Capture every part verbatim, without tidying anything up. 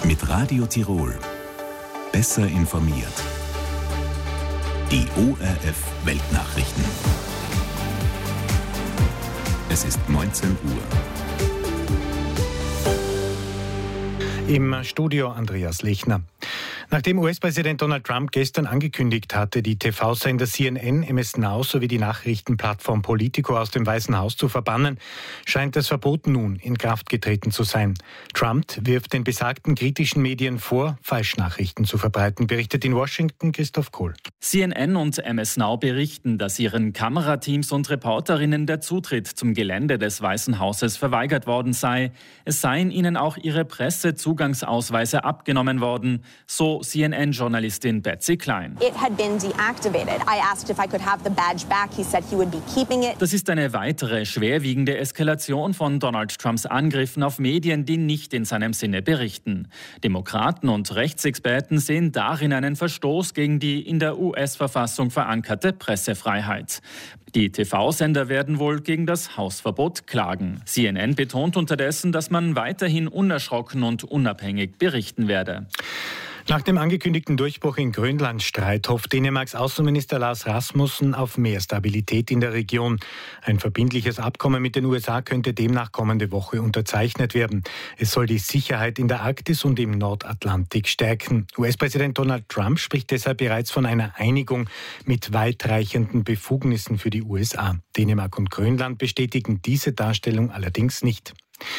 Mit Radio Tirol. Besser informiert. Die O R F Weltnachrichten. Es ist neunzehn Uhr. Im Studio Andreas Lechner. Nachdem U S-Präsident Donald Trump gestern angekündigt hatte, die T V-Sender C N N, M S Now sowie die Nachrichtenplattform Politico aus dem Weißen Haus zu verbannen, scheint das Verbot nun in Kraft getreten zu sein. Trump wirft den besagten kritischen Medien vor, Falschnachrichten zu verbreiten, berichtet in Washington Christoph Kohl. C N N und M S Now berichten, dass ihren Kamerateams und Reporterinnen der Zutritt zum Gelände des Weißen Hauses verweigert worden sei. Es seien ihnen auch ihre Pressezugangsausweise abgenommen worden, so C N N-Journalistin Betsy Klein. It had been deactivated. I asked if I could have the badge back. He said he would be keeping it. Das ist eine weitere schwerwiegende Eskalation von Donald Trumps Angriffen auf Medien, die nicht in seinem Sinne berichten. Demokraten und Rechtsexperten sehen darin einen Verstoß gegen die in der U S-Verfassung verankerte Pressefreiheit. Die T V-Sender werden wohl gegen das Hausverbot klagen. C N N betont unterdessen, dass man weiterhin unerschrocken und unabhängig berichten werde. Nach dem angekündigten Durchbruch in Grönlandstreit hofft Dänemarks Außenminister Lars Rasmussen auf mehr Stabilität in der Region. Ein verbindliches Abkommen mit den U S A könnte demnach kommende Woche unterzeichnet werden. Es soll die Sicherheit in der Arktis und im Nordatlantik stärken. U S-Präsident Donald Trump spricht deshalb bereits von einer Einigung mit weitreichenden Befugnissen für die U S A. Dänemark und Grönland bestätigen diese Darstellung allerdings nicht.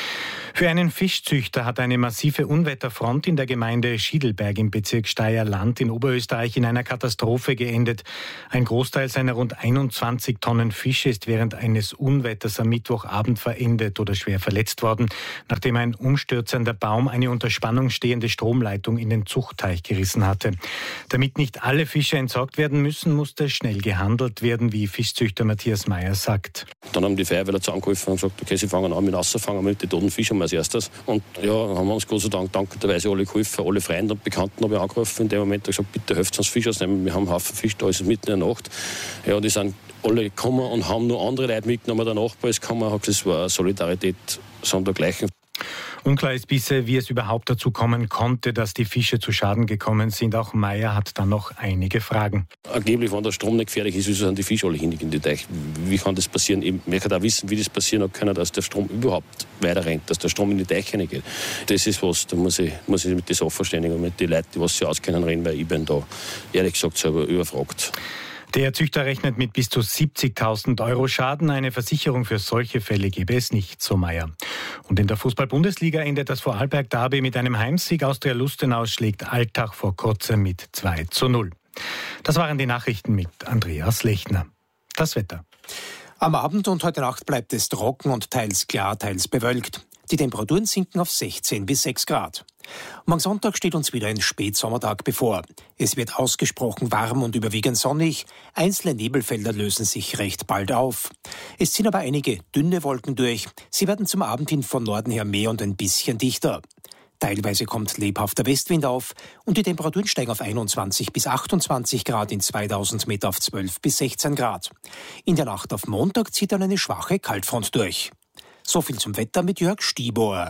Für einen Fischzüchter hat eine massive Unwetterfront in der Gemeinde Schiedelberg im Bezirk Steyr-Land in Oberösterreich in einer Katastrophe geendet. Ein Großteil seiner rund einundzwanzig Tonnen Fische ist während eines Unwetters am Mittwochabend verendet oder schwer verletzt worden, nachdem ein umstürzender Baum eine unter Spannung stehende Stromleitung in den Zuchtteich gerissen hatte. Damit nicht alle Fische entsorgt werden müssen, musste schnell gehandelt werden, wie Fischzüchter Matthias Meyer sagt. Dann haben die Feuerwehrler zusammengeholfen und gesagt, okay, sie fangen an mit Rausfangen mit den toten Fischen als erstes. Und ja, haben wir uns Gott sei Dank dankbarerweise alle geholfen, alle Freunde und Bekannten habe ich angerufen in dem Moment und gesagt, bitte helft uns Fisch ausnehmen, wir haben einen Haufen Fisch, da ist es mitten in der Nacht. Ja, die sind alle gekommen und haben nur andere Leute mitgenommen, der Nachbar ist gekommen, das war Solidarität sondergleichen. Unklar ist bisher, wie es überhaupt dazu kommen konnte, dass die Fische zu Schaden gekommen sind. Auch Meyer hat dann noch einige Fragen. Angeblich, wenn der Strom nicht gefährlich ist, wieso sind die Fische alle hinein in die Teich? Wie kann das passieren? Ich möchte auch wissen, wie das passieren hat können, dass der Strom überhaupt weiter rennt, dass der Strom in die Teich hineingeht. Das ist was, da muss ich, muss ich mit den Sachverständigen und mit den Leuten, die was sich auskennen, reden, weil ich bin da ehrlich gesagt selber überfragt. Der Züchter rechnet mit bis zu siebzigtausend Euro Schaden. Eine Versicherung für solche Fälle gäbe es nicht, so Meyer. Und in der Fußball-Bundesliga endet das Vorarlberg-Derby mit einem Heimsieg. Austria Lustenau schlägt Altach vor kurzem mit zwei zu null. Das waren die Nachrichten mit Andreas Lechner. Das Wetter. Am Abend und heute Nacht bleibt es trocken und teils klar, teils bewölkt. Die Temperaturen sinken auf sechzehn bis sechs Grad. Am Sonntag steht uns wieder ein Spätsommertag bevor. Es wird ausgesprochen warm und überwiegend sonnig. Einzelne Nebelfelder lösen sich recht bald auf. Es ziehen aber einige dünne Wolken durch. Sie werden zum Abend hin von Norden her mehr und ein bisschen dichter. Teilweise kommt lebhafter Westwind auf und die Temperaturen steigen auf einundzwanzig bis achtundzwanzig Grad, in zweitausend Meter auf zwölf bis sechzehn Grad. In der Nacht auf Montag zieht dann eine schwache Kaltfront durch. So viel zum Wetter mit Jörg Stieber.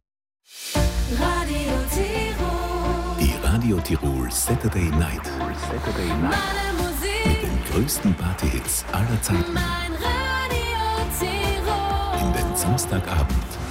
Radio Tirol. Die Radio Tirol Saturday Night. Saturday Night. Mit den größten Partyhits aller Zeiten. Mein Radio Tirol. In den Samstagabend.